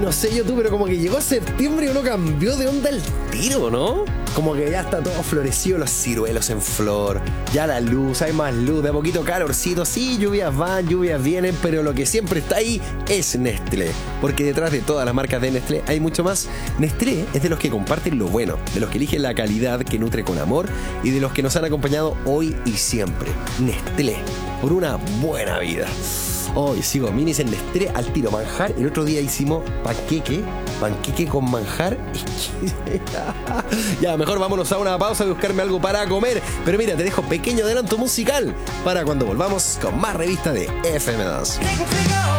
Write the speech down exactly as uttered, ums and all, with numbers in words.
no sé yo tú, pero como que llegó septiembre y uno cambió de onda el tiro, ¿no? Como que ya está todo florecido, los ciruelos en flor, ya la luz, hay más luz, de a poquito calorcito, sí, lluvias van, lluvias vienen, pero lo que siempre está ahí es Nestlé, porque detrás de todas las marcas de Nestlé hay mucho más. Nestlé es de los que comparten lo bueno, de los que eligen la calidad que nutre con amor y de los que nos han acompañado hoy y siempre. Nestlé, por una buena vida. Hoy sigo minis en Nestlé al tiro, manjar. El otro día hicimos panqueque, panqueque con manjar. Ya, mejor vámonos a una pausa y buscarme algo para comer. Pero mira, te dejo pequeño adelanto musical para cuando volvamos con más revista de F M dos.